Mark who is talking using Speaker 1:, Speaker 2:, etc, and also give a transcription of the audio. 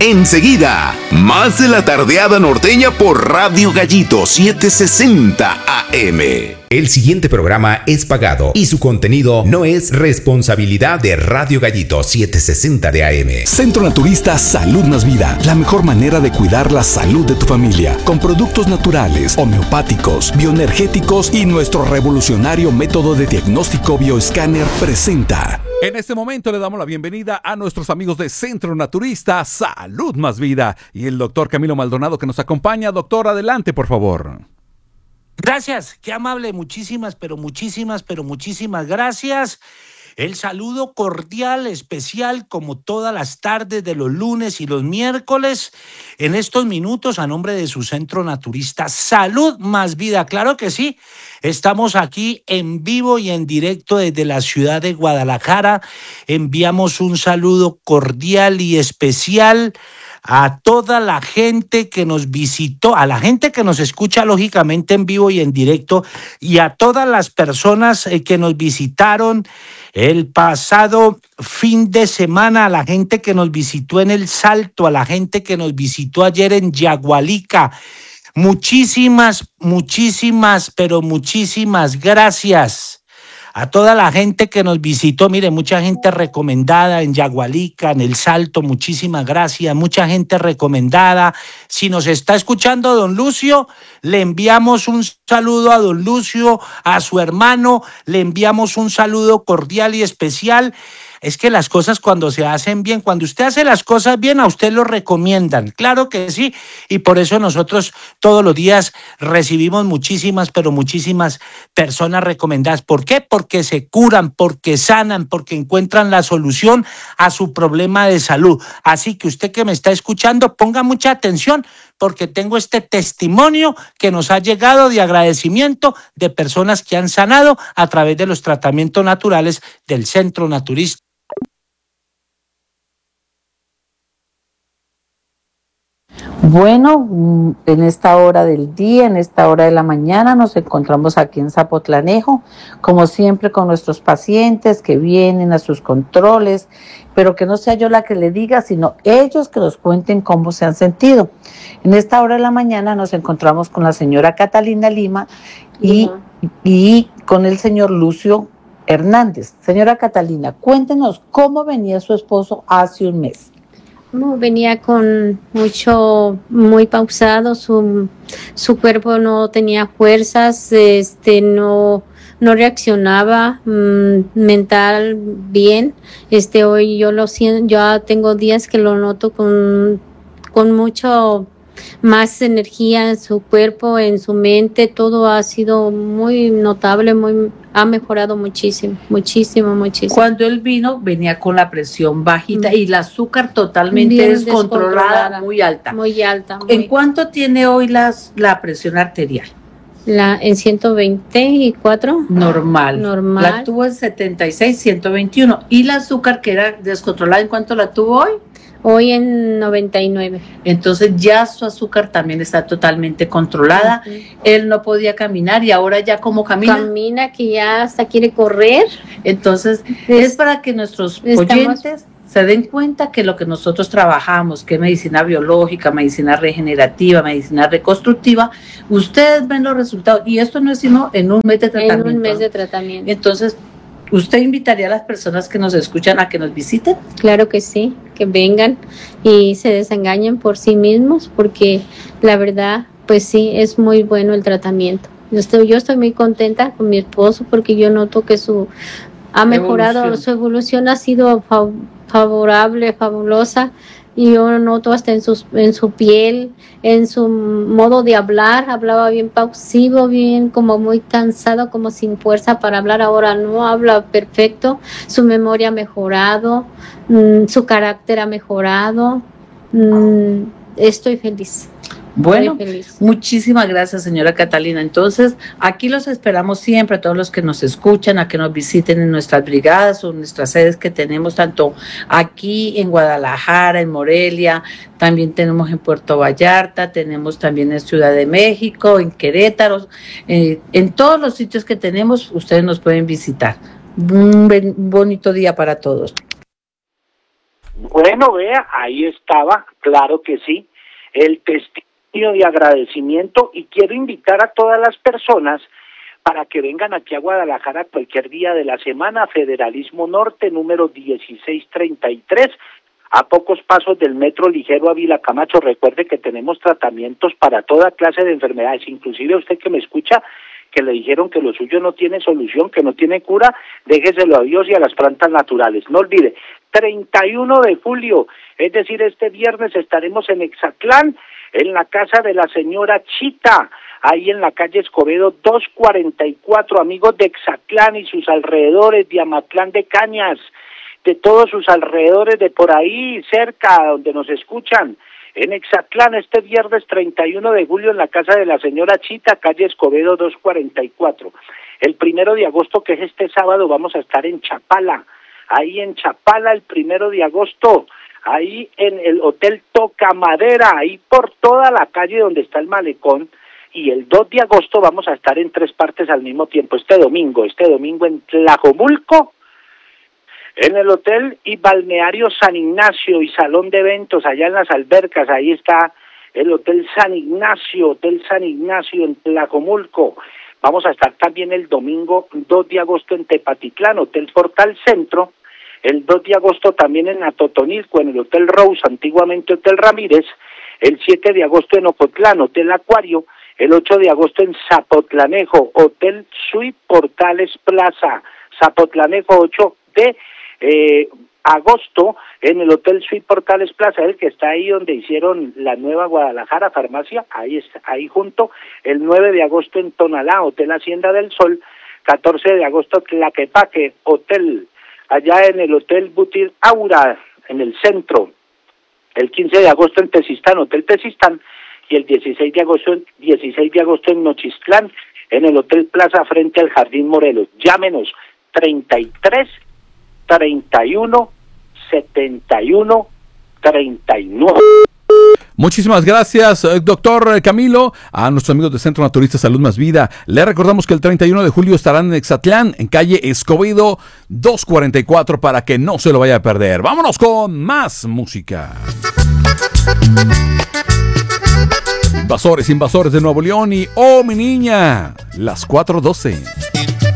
Speaker 1: Enseguida, más de la tardeada norteña por Radio Gallito 760 AM.
Speaker 2: El siguiente programa es pagado y su contenido no es responsabilidad de Radio Gallito 760 de AM.
Speaker 3: Centro Naturista Salud Más Vida. La mejor manera de cuidar la salud de tu familia. Con productos naturales, homeopáticos, bioenergéticos y nuestro revolucionario método de diagnóstico bioescáner presenta.
Speaker 4: En este momento le damos la bienvenida a nuestros amigos de Centro Naturista Salud Más Vida y el doctor Camilo Maldonado que nos acompaña. Doctor, adelante, por favor.
Speaker 5: Gracias, qué amable, muchísimas gracias. El saludo cordial, especial, como todas las tardes de los lunes y los miércoles, en estos minutos, a nombre de su Centro Naturista Salud Más Vida. Claro que sí, estamos aquí en vivo y en directo desde la ciudad de Guadalajara. Enviamos un saludo cordial y especial a toda la gente que nos visitó, a la gente que nos escucha lógicamente en vivo y en directo, y a todas las personas que nos visitaron el pasado fin de semana, a la gente que nos visitó en El Salto, a la gente que nos visitó ayer en Yagualica. Muchísimas gracias. A toda la gente que nos visitó, mire, mucha gente recomendada en Yagualica, en El Salto, muchísimas gracias, mucha gente recomendada. Si nos está escuchando don Lucio, le enviamos un saludo a don Lucio, a su hermano, le enviamos un saludo cordial y especial. Es que las cosas cuando se hacen bien, cuando usted hace las cosas bien, a usted lo recomiendan, claro que sí, y por eso nosotros todos los días recibimos muchísimas personas recomendadas. ¿Por qué? Porque se curan, porque sanan, porque encuentran la solución a su problema de salud. Así que usted que me está escuchando, ponga mucha atención, porque tengo este testimonio que nos ha llegado de agradecimiento de personas que han sanado a través de los tratamientos naturales del Centro Naturista.
Speaker 6: Bueno, en esta hora del día, en esta hora de la mañana, nos encontramos aquí en Zapotlanejo, como siempre con nuestros pacientes que vienen a sus controles, pero que no sea yo la que le diga, sino ellos que nos cuenten cómo se han sentido. En esta hora de la mañana nos encontramos con la señora Catalina Lima y con el señor Lucio Hernández. Señora Catalina, cuéntenos cómo venía su esposo hace un mes.
Speaker 7: Venía con muy pausado, su cuerpo no tenía fuerzas, no reaccionaba mental bien. Hoy yo lo siento, ya tengo días que lo noto con mucho más energía en su cuerpo, en su mente. Todo ha sido muy notable, ha mejorado muchísimo.
Speaker 6: Cuando él vino, venía con la presión bajita y el azúcar totalmente descontrolada, muy alta. ¿En cuánto tiene hoy la presión arterial?
Speaker 7: En 124.
Speaker 6: Normal. La tuvo en 76, 121. ¿Y el azúcar que era descontrolada, en cuánto la tuvo hoy?
Speaker 7: Hoy en 99.
Speaker 6: Entonces ya su azúcar también está totalmente controlada. Uh-huh. Él no podía caminar y ahora ya como camina.
Speaker 7: Camina, que ya hasta quiere correr.
Speaker 6: Entonces es para que nuestros oyentes se den cuenta que lo que nosotros trabajamos, que es medicina biológica, medicina regenerativa, medicina reconstructiva, ustedes ven los resultados. Y esto no es sino en un mes de tratamiento.
Speaker 7: En un mes de tratamiento.
Speaker 6: Entonces, ¿usted invitaría a las personas que nos escuchan a que nos visiten?
Speaker 7: Claro que sí, que vengan y se desengañen por sí mismos, porque la verdad, pues sí, es muy bueno el tratamiento. Yo estoy muy contenta con mi esposo porque yo noto que ha mejorado, su evolución ha sido favorable, fabulosa. Y yo noto hasta en su piel, en su modo de hablar, hablaba bien pausivo, bien como muy cansado, como sin fuerza para hablar. Ahora no habla perfecto, su memoria ha mejorado, su carácter ha mejorado. Estoy feliz.
Speaker 6: Bueno, muchísimas gracias, señora Catalina. Entonces, aquí los esperamos siempre, a todos los que nos escuchan, a que nos visiten en nuestras brigadas o en nuestras sedes que tenemos, tanto aquí en Guadalajara, en Morelia, también tenemos en Puerto Vallarta, tenemos también en Ciudad de México, en Querétaro, en todos los sitios que tenemos, ustedes nos pueden visitar. Un bonito día para todos.
Speaker 5: Bueno, vea, ahí estaba, claro que sí, el testimonio de agradecimiento, y quiero invitar a todas las personas para que vengan aquí a Guadalajara cualquier día de la semana, Federalismo Norte, número 1633, a pocos pasos del metro ligero Ávila Camacho. Recuerde que tenemos tratamientos para toda clase de enfermedades, inclusive usted que me escucha, que le dijeron que lo suyo no tiene solución, que no tiene cura, déjeselo a Dios y a las plantas naturales. No olvide, 31 de julio, es decir, este viernes estaremos en Exatlán, en la casa de la señora Chita, ahí en la calle Escobedo 244, amigos de Exatlán y sus alrededores, de Amatlán de Cañas, de todos sus alrededores, de por ahí cerca, donde nos escuchan, en Exatlán, este viernes 31 de julio en la casa de la señora Chita, calle Escobedo 244. El 1 de agosto, que es este sábado, vamos a estar en Chapala, ahí en Chapala el 1 de agosto, ahí en el Hotel Toca Madera, ahí por toda la calle donde está el malecón, y el 2 de agosto vamos a estar en 3 partes al mismo tiempo, este domingo en Tlajomulco, en el Hotel y Balneario San Ignacio y Salón de Eventos, allá en las albercas, ahí está el Hotel San Ignacio en Tlajomulco. Vamos a estar también el domingo 2 de agosto en Tepatitlán, Hotel Portal Centro, el 2 de agosto también en Atotonilco, en el Hotel Rose, antiguamente Hotel Ramírez, el 7 de agosto en Ocotlán, Hotel Acuario, el 8 de agosto en Zapotlanejo, Hotel Suite Portales Plaza, Zapotlanejo 8 de agosto en el Hotel Suite Portales Plaza, el que está ahí donde hicieron la nueva Guadalajara Farmacia, ahí está, ahí junto. El 9 de agosto en Tonalá, Hotel Hacienda del Sol. 14 de agosto Tlaquepaque, Hotel, allá en el Hotel Butir Aura, en el centro. El 15 de agosto en Tezistán, Hotel Tezistán, y el 16 de agosto en Nochistlán, en el Hotel Plaza frente al Jardín Morelos. Llámenos 33 31 71 39.
Speaker 4: Muchísimas gracias, doctor Camilo. A nuestros amigos de Centro Naturista Salud Más Vida, le recordamos que el 31 de julio estarán en Exatlán, en calle Escobedo 244, para que no se lo vaya a perder. Vámonos con más música. Invasores de Nuevo León y Oh Mi Niña, las 4:12.